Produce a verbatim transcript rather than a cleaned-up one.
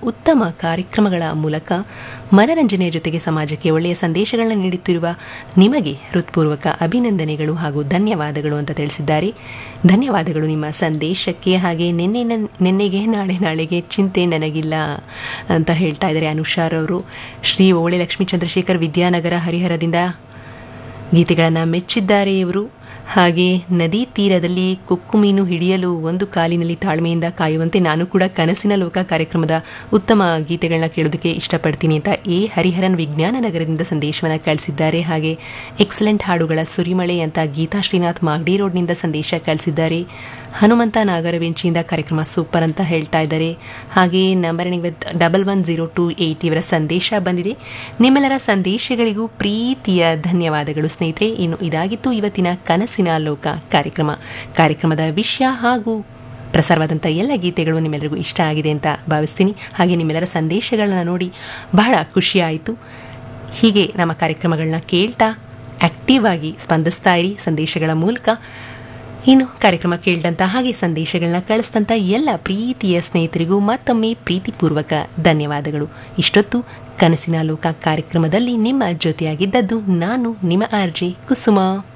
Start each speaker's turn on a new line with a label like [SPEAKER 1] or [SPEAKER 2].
[SPEAKER 1] ಉತ್ತಮ ಕಾರ್ಯಕ್ರಮಗಳ ಮೂಲಕ ಮನರಂಜನೆಯ ಜೊತೆಗೆ ಸಮಾಜಕ್ಕೆ ಒಳ್ಳೆಯ ಸಂದೇಶಗಳನ್ನು ನೀಡುತ್ತಿರುವ ನಿಮಗೆ ಹೃತ್ಪೂರ್ವಕ ಅಭಿನಂದನೆಗಳು ಹಾಗೂ ಧನ್ಯವಾದಗಳು ಅಂತ ತಿಳಿಸಿದ್ದಾರೆ. ಧನ್ಯವಾದಗಳು ನಿಮ್ಮ ಸಂದೇಶಕ್ಕೆ. ಹಾಗೆ ನಿನ್ನೆ ನಿನ್ನೆಗೆ ನಾಳೆ ನಾಳೆಗೆ ಚಿಂತೆ ನನಗಿಲ್ಲ ಅಂತ ಹೇಳ್ತಾ ಇದ್ದಾರೆ ಅನುಷಾರ್ ಅವರು. ಶ್ರೀ ಓಳೆ ಲಕ್ಷ್ಮೀ ಚಂದ್ರಶೇಖರ್ ವಿದ್ಯಾನಗರ ಹರಿಹರದಿಂದ ಗೀತೆಗಳನ್ನು ಮೆಚ್ಚಿದ್ದಾರೆ ಇವರು. ಹಾಗೆ ನದಿ ತೀರದಲ್ಲಿ ಕೊಕ್ಕು ಮೀನು ಹಿಡಿಯಲು ಒಂದು ಕಾಲಿನಲ್ಲಿ ತಾಳ್ಮೆಯಿಂದ ಕಾಯುವಂತೆ ನಾನು ಕೂಡ ಕನಸಿನ ಲೋಕ ಕಾರ್ಯಕ್ರಮದ ಉತ್ತಮ ಗೀತೆಗಳನ್ನ ಕೇಳೋದಕ್ಕೆ ಇಷ್ಟಪಡ್ತೀನಿ ಅಂತ ಎ ಹರಿಹರನ್ ವಿಜ್ಞಾನ ನಗರದಿಂದ ಸಂದೇಶವನ್ನು ಕಳಿಸಿದ್ದಾರೆ. ಹಾಗೆ ಎಕ್ಸಲೆಂಟ್ ಹಾಡುಗಳ ಸುರಿಮಳೆ ಅಂತ ಗೀತಾ ಶ್ರೀನಾಥ್ ಮಾಗಡಿ ರೋಡ್ನಿಂದ ಸಂದೇಶ ಕಳಿಸಿದ್ದಾರೆ. ಹನುಮಂತ ನಾಗರವೆಂಚಿಯಿಂದ ಕಾರ್ಯಕ್ರಮ ಸೂಪರ್ ಅಂತ ಹೇಳ್ತಾ ಇದ್ದಾರೆ. ಹಾಗೆ number with double one zero to eight ಇವರ ಸಂದೇಶ ಬಂದಿದೆ. ನಿಮ್ಮೆಲ್ಲರ ಸಂದೇಶಗಳಿಗೂ ಪ್ರೀತಿಯ ಧನ್ಯವಾದಗಳು ಸ್ನೇಹಿತರೆ. ಇನ್ನು ಇದಾಗಿತ್ತು ಇವತ್ತಿನ ಕನಸಿನ ಲೋಕ ಕಾರ್ಯಕ್ರಮ. ಕಾರ್ಯಕ್ರಮದ ವಿಷಯ ಹಾಗೂ ಪ್ರಸಾರವಾದಂಥ ಎಲ್ಲ ಗೀತೆಗಳು ನಿಮ್ಮೆಲ್ಲರಿಗೂ ಇಷ್ಟ ಆಗಿದೆ ಅಂತ ಭಾವಿಸ್ತೀನಿ. ಹಾಗೆ ನಿಮ್ಮೆಲ್ಲರ ಸಂದೇಶಗಳನ್ನ ನೋಡಿ ಬಹಳ ಖುಷಿಯಾಯಿತು. ಹೀಗೆ ನಮ್ಮ ಕಾರ್ಯಕ್ರಮಗಳನ್ನ ಕೇಳ್ತಾ ಆಕ್ಟಿವ್ ಆಗಿ ಸ್ಪಂದಿಸ್ತಾ ಇರಿ ಸಂದೇಶಗಳ ಮೂಲಕ. ಇನ್ನು ಕಾರ್ಯಕ್ರಮ ಕೇಳಿದಂಥ ಹಾಗೆ ಸಂದೇಶಗಳನ್ನ ಕಳಿಸಿದಂಥ ಎಲ್ಲ ಪ್ರೀತಿಯ ಸ್ನೇಹಿತರಿಗೂ ಮತ್ತೊಮ್ಮೆ ಪ್ರೀತಿಪೂರ್ವಕ ಧನ್ಯವಾದಗಳು. ಇಷ್ಟೊತ್ತು ಕನಸಿನ ಲೋಕ ಕಾರ್ಯಕ್ರಮದಲ್ಲಿ ನಿಮ್ಮ ಜೊತೆಯಾಗಿದ್ದದ್ದು ನಾನು ನಿಮ್ಮ ಆರ್ ಜೆ ಕುಸುಮ.